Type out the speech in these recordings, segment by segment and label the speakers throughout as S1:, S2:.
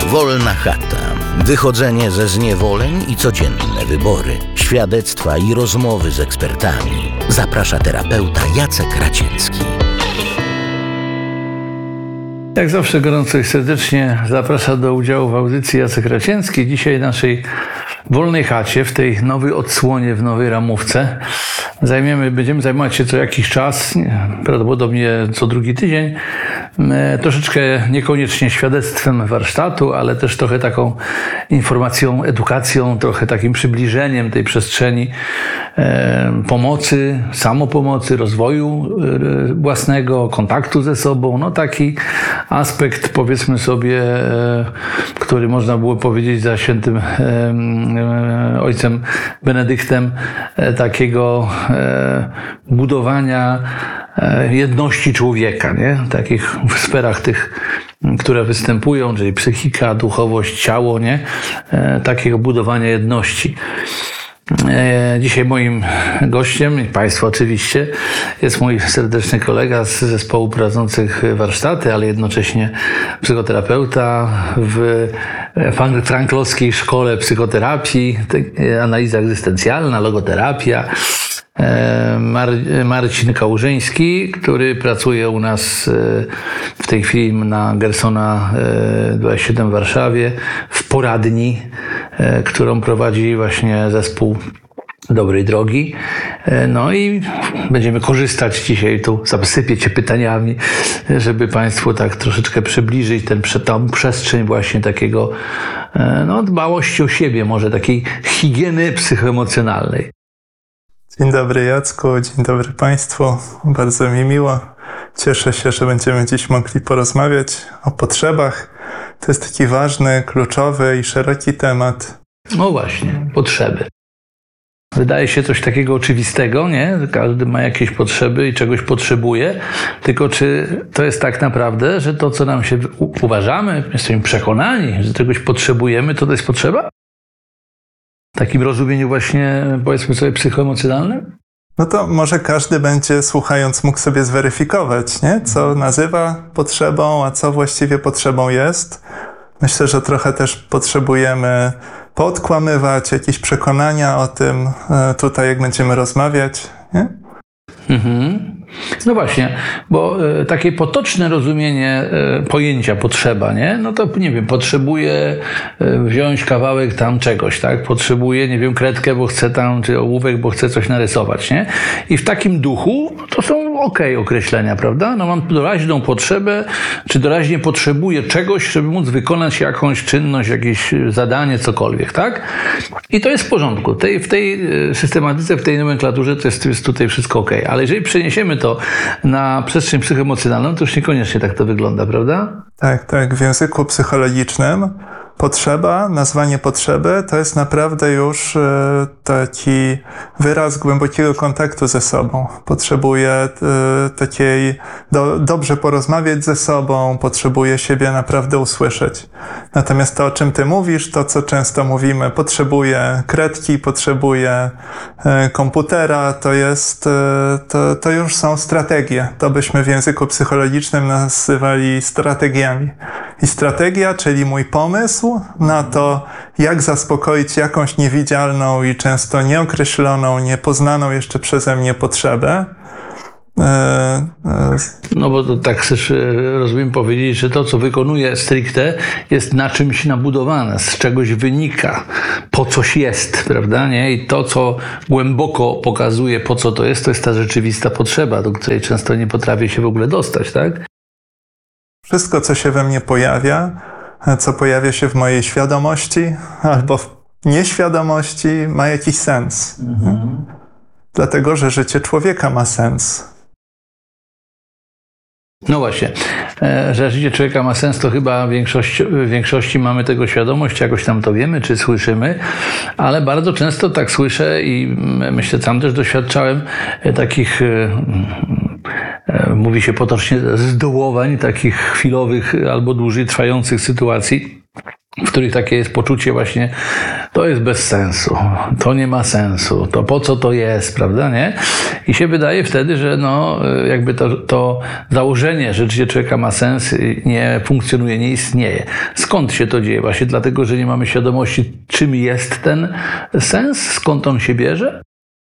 S1: Wolna chata. Wychodzenie ze zniewoleń i codzienne wybory. Świadectwa i rozmowy z ekspertami. Zaprasza terapeuta Jacek Raciecki.
S2: Jak zawsze gorąco i serdecznie zapraszam do udziału w audycji Jacek Raciecki. Dzisiaj w naszej wolnej chacie, w tej nowej odsłonie, w nowej ramówce będziemy zajmować się co jakiś czas, prawdopodobnie co drugi tydzień, troszeczkę niekoniecznie świadectwem warsztatu, ale też trochę taką informacją, edukacją, trochę takim przybliżeniem tej przestrzeni pomocy, samopomocy, rozwoju własnego, kontaktu ze sobą. No taki aspekt, powiedzmy sobie, który można było powiedzieć za świętym ojcem Benedyktem, takiego budowania jedności człowieka, nie? Takich w sferach tych, które występują, czyli psychika, duchowość, ciało, nie? Takiego budowania jedności. Dzisiaj moim gościem, i Państwo oczywiście, jest mój serdeczny kolega z zespołu prowadzących warsztaty, ale jednocześnie psychoterapeuta w franklowskiej szkole psychoterapii, analiza egzystencjalna, logoterapia, Marcin Kałużyński, który pracuje u nas w tej chwili na Gersona 27 w Warszawie, w poradni, którą prowadzi właśnie zespół Dobrej Drogi. No i będziemy korzystać dzisiaj, tu zasypię Cię pytaniami, żeby Państwu tak troszeczkę przybliżyć tą przestrzeń właśnie takiego, dbałości o siebie, może takiej higieny psychoemocjonalnej.
S3: Dzień dobry Jacku, dzień dobry Państwu. Bardzo mi miło. Cieszę się, że będziemy dziś mogli porozmawiać o potrzebach. To jest taki ważny, kluczowy i szeroki temat.
S2: No właśnie, potrzeby. Wydaje się coś takiego oczywistego, nie? Każdy ma jakieś potrzeby i czegoś potrzebuje. Tylko czy to jest tak naprawdę, że to, co nam się uważamy, jesteśmy przekonani, że czegoś potrzebujemy, to jest potrzeba? W takim rozumieniu właśnie, powiedzmy sobie, psychoemocjonalnym?
S3: No to może każdy będzie, słuchając, mógł sobie zweryfikować, nie? Co nazywa potrzebą, a co właściwie potrzebą jest. Myślę, że trochę też potrzebujemy podkłamywać jakieś przekonania o tym tutaj, jak będziemy rozmawiać, nie?
S2: No właśnie, bo takie potoczne rozumienie pojęcia potrzeba, nie? No to nie wiem, potrzebuję wziąć kawałek tam czegoś, tak? Potrzebuję, nie wiem, kredkę, bo chcę tam, czy ołówek, bo chcę coś narysować, nie? I w takim duchu to są określenia, prawda? No mam doraźną potrzebę, czy doraźnie potrzebuję czegoś, żeby móc wykonać jakąś czynność, jakieś zadanie, cokolwiek, tak? I to jest w porządku. W tej systematyce, w tej nomenklaturze to jest tutaj wszystko ale jeżeli przeniesiemy to na przestrzeń psychoemocjonalną, to już niekoniecznie tak to wygląda, prawda?
S3: Tak. W języku psychologicznym potrzeba, nazwanie potrzeby to jest naprawdę już taki wyraz głębokiego kontaktu ze sobą. Potrzebuję dobrze porozmawiać ze sobą, potrzebuję siebie naprawdę usłyszeć. Natomiast to, o czym ty mówisz, to co często mówimy, potrzebuję kredki, potrzebuję komputera, to już są strategie. To byśmy w języku psychologicznym nazywali strategiami. I strategia, czyli mój pomysł na to, jak zaspokoić jakąś niewidzialną i często nieokreśloną, niepoznaną jeszcze przeze mnie potrzebę.
S2: No bo to tak chcesz, rozumiem, powiedzieć, że to, co wykonuję stricte, jest na czymś nabudowane, z czegoś wynika, po coś jest, prawda, nie? I to, co głęboko pokazuje, po co to jest ta rzeczywista potrzeba, do której często nie potrafię się w ogóle dostać, tak?
S3: Wszystko, co się we mnie pojawia, co pojawia się w mojej świadomości albo w nieświadomości, ma jakiś sens. Dlatego, że życie człowieka ma sens.
S2: No właśnie, że życie człowieka ma sens, to chyba w większości mamy tego świadomość, jakoś tam to wiemy, czy słyszymy, ale bardzo często tak słyszę i myślę, sam też doświadczałem takich, mówi się potocznie, zdołowań, takich chwilowych albo dłużej trwających sytuacji, w których takie jest poczucie właśnie, to jest bez sensu, to nie ma sensu, to po co to jest, prawda, nie? I się wydaje wtedy, że no, jakby to założenie, że życie człowieka ma sens, nie funkcjonuje, nie istnieje. Skąd się to dzieje? Właśnie dlatego, że nie mamy świadomości, czym jest ten sens, skąd on się bierze?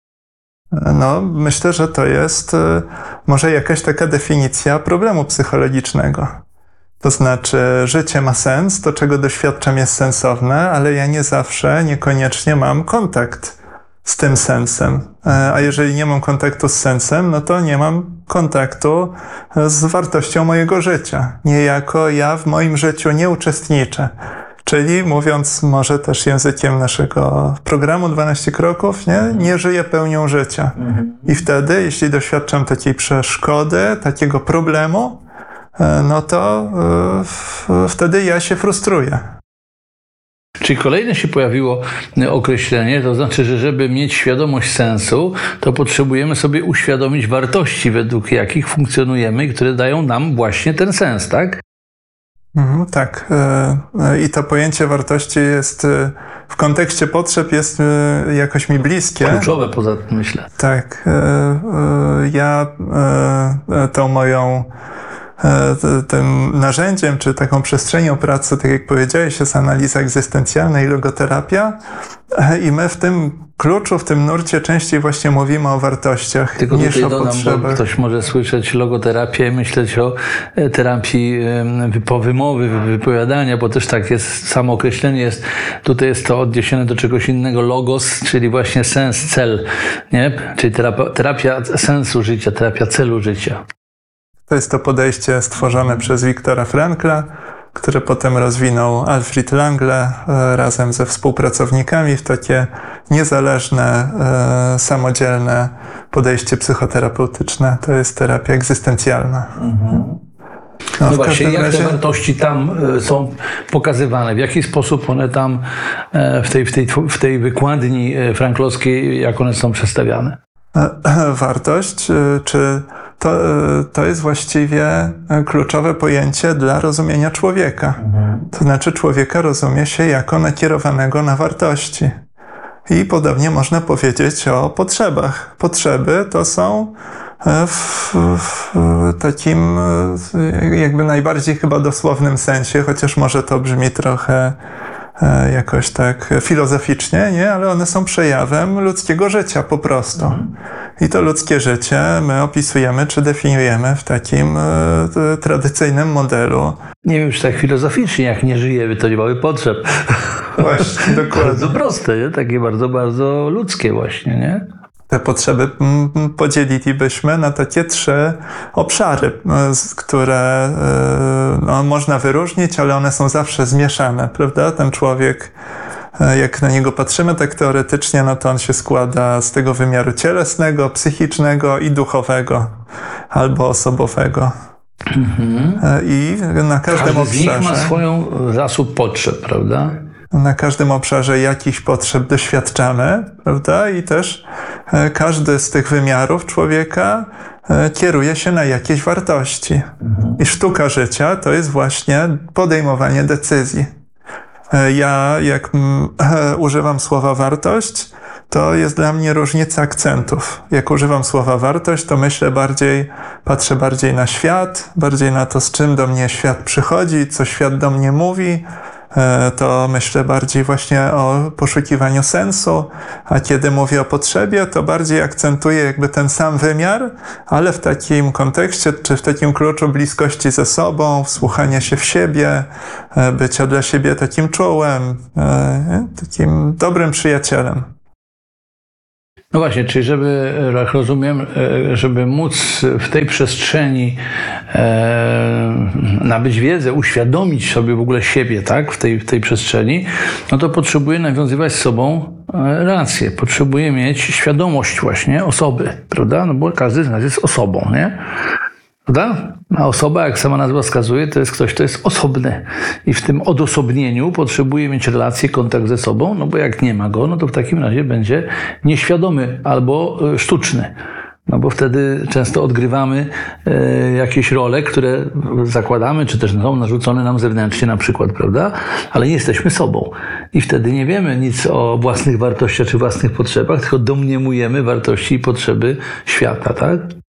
S3: No, myślę, że to jest może jakaś taka definicja problemu psychologicznego. To znaczy, życie ma sens, to czego doświadczam jest sensowne, ale ja nie zawsze, niekoniecznie mam kontakt z tym sensem. A jeżeli nie mam kontaktu z sensem, no to nie mam kontaktu z wartością mojego życia. Niejako ja w moim życiu nie uczestniczę. Czyli mówiąc może też językiem naszego programu 12 kroków, nie żyję pełnią życia. I wtedy, jeśli doświadczam takiej przeszkody, takiego problemu, no to wtedy ja się frustruję.
S2: Czyli kolejne się pojawiło określenie, to znaczy, że żeby mieć świadomość sensu, to potrzebujemy sobie uświadomić wartości, według jakich funkcjonujemy, które dają nam właśnie ten sens, tak?
S3: Tak. I to pojęcie wartości jest w kontekście potrzeb jest jakoś mi bliskie.
S2: Kluczowe poza tym, myślę.
S3: Tak. Ja tą moją tym narzędziem, czy taką przestrzenią pracy, tak jak powiedziałeś, jest analiza egzystencjalna i logoterapia. I my w tym kluczu, w tym nurcie częściej właśnie mówimy o wartościach
S2: tylko
S3: niż
S2: tutaj
S3: o
S2: dodam,
S3: potrzebach.
S2: bo ktoś może słyszeć logoterapię i myśleć o terapii wymowy, wypowiadania, bo też tak jest, samo określenie jest, tutaj jest to odniesione do czegoś innego, logos, czyli właśnie sens, cel, nie? Czyli terapia sensu życia, terapia celu życia.
S3: To jest to podejście stworzone przez Wiktora Frankla, które potem rozwinął Alfred Langle razem ze współpracownikami w takie niezależne, samodzielne podejście psychoterapeutyczne. To jest terapia egzystencjalna.
S2: No właśnie, jak te wartości tam są pokazywane? W jaki sposób one tam w tej wykładni franklowskiej, jak one są przedstawiane?
S3: Wartość, czy to jest właściwie kluczowe pojęcie dla rozumienia człowieka. To znaczy człowieka rozumie się jako nakierowanego na wartości. I podobnie można powiedzieć o potrzebach. Potrzeby to są w takim jakby najbardziej chyba dosłownym sensie, chociaż może to brzmi trochę jakoś tak filozoficznie, nie? Ale one są przejawem ludzkiego życia po prostu. I to ludzkie życie my opisujemy czy definiujemy w takim tradycyjnym modelu.
S2: Nie wiem, czy tak filozoficznie, jak nie żyjemy, to nie mamy potrzeb.
S3: Właśnie, dokładnie.
S2: Bardzo proste, nie? Takie bardzo, bardzo ludzkie właśnie, nie?
S3: Te potrzeby podzielilibyśmy na takie 3 obszary, które no, można wyróżnić, ale one są zawsze zmieszane, prawda? Ten człowiek, jak na niego patrzymy tak teoretycznie, no to on się składa z tego wymiaru cielesnego, psychicznego i duchowego, albo osobowego. I na każdym
S2: Każdy z nich
S3: obszarze...
S2: ma swoją zasób potrzeb, prawda?
S3: Na każdym obszarze jakichś potrzeb doświadczamy, prawda? I też każdy z tych wymiarów człowieka kieruje się na jakieś wartości. I sztuka życia to jest właśnie podejmowanie decyzji. Ja, jak używam słowa wartość, to jest dla mnie różnica akcentów. Jak używam słowa wartość, to patrzę bardziej na świat, bardziej na to, z czym do mnie świat przychodzi, co świat do mnie mówi. To myślę bardziej właśnie o poszukiwaniu sensu, a kiedy mówię o potrzebie, to bardziej akcentuję jakby ten sam wymiar, ale w takim kontekście, czy w takim kluczu bliskości ze sobą, wsłuchania się w siebie, bycia dla siebie takim czułym, takim dobrym przyjacielem.
S2: No właśnie, czyli żeby, jak rozumiem, żeby móc w tej przestrzeni nabyć wiedzę, uświadomić sobie w ogóle siebie, tak, w tej przestrzeni, no to potrzebuję nawiązywać z sobą relacje. Potrzebuję mieć świadomość właśnie osoby, prawda? No bo każdy z nas jest osobą, nie? Prawda? A osoba, jak sama nazwa wskazuje, to jest ktoś, kto jest osobny. I w tym odosobnieniu potrzebuje mieć relację, kontakt ze sobą, no bo jak nie ma go, no to w takim razie będzie nieświadomy albo sztuczny. No bo wtedy często odgrywamy jakieś role, które zakładamy, czy też są narzucone nam zewnętrznie na przykład, prawda? Ale nie jesteśmy sobą. I wtedy nie wiemy nic o własnych wartościach czy własnych potrzebach, tylko domniemujemy wartości i potrzeby świata, tak?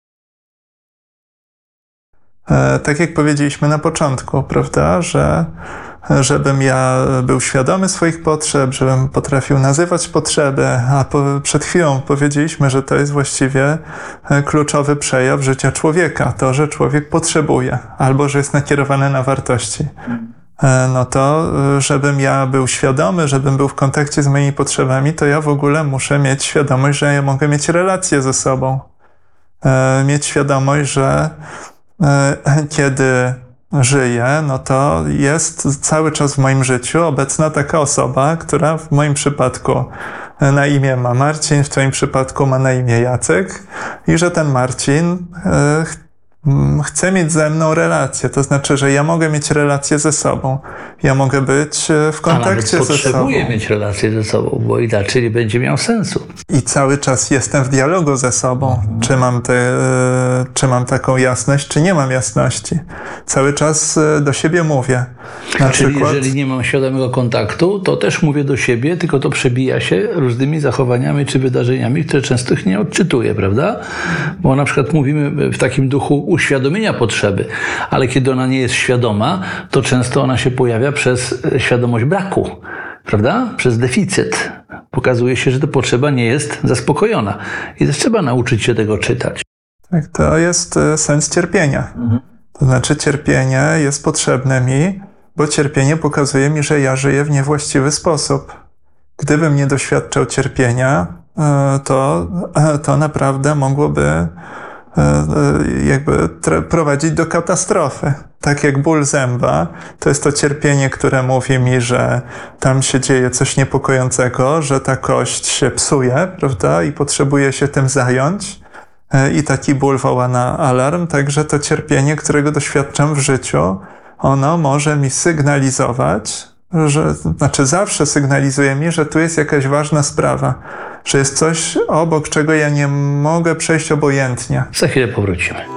S3: Tak jak powiedzieliśmy na początku, prawda, że żebym ja był świadomy swoich potrzeb, żebym potrafił nazywać potrzeby, a przed chwilą powiedzieliśmy, że to jest właściwie kluczowy przejaw życia człowieka, to, że człowiek potrzebuje, albo że jest nakierowany na wartości. No to, żebym ja był świadomy, żebym był w kontakcie z moimi potrzebami, to ja w ogóle muszę mieć świadomość, że ja mogę mieć relacje ze sobą. Mieć świadomość, że kiedy żyję, no to jest cały czas w moim życiu obecna taka osoba, która w moim przypadku na imię ma Marcin, w twoim przypadku ma na imię Jacek i że ten Marcin chce mieć ze mną relację. To znaczy, że ja mogę mieć relację ze sobą. Ja mogę być w kontakcie ze sobą.
S2: Potrzebuję mieć relację ze sobą, bo inaczej nie będzie miał sensu.
S3: I cały czas jestem w dialogu ze sobą. Czy mam taką jasność, czy nie mam jasności. Cały czas do siebie mówię.
S2: Czyli jeżeli nie mam świadomego kontaktu, to też mówię do siebie, tylko to przebija się różnymi zachowaniami czy wydarzeniami, które często ich nie odczytuję, prawda? Bo na przykład mówimy w takim duchu uświadomienia potrzeby, ale kiedy ona nie jest świadoma, to często ona się pojawia przez świadomość braku, prawda? Przez deficyt. Pokazuje się, że ta potrzeba nie jest zaspokojona. I też trzeba nauczyć się tego czytać.
S3: Tak, to jest sens cierpienia. To znaczy cierpienie jest potrzebne mi, bo cierpienie pokazuje mi, że ja żyję w niewłaściwy sposób. Gdybym nie doświadczał cierpienia, to naprawdę mogłoby prowadzić do katastrofy. Tak jak ból zęba, to jest to cierpienie, które mówi mi, że tam się dzieje coś niepokojącego, że ta kość się psuje, prawda, i potrzebuje się tym zająć. I taki ból woła na alarm, także to cierpienie, którego doświadczam w życiu, ono może mi sygnalizować, zawsze sygnalizuje mi, że tu jest jakaś ważna sprawa, że jest coś, obok czego ja nie mogę przejść obojętnie.
S2: Za chwilę powrócimy.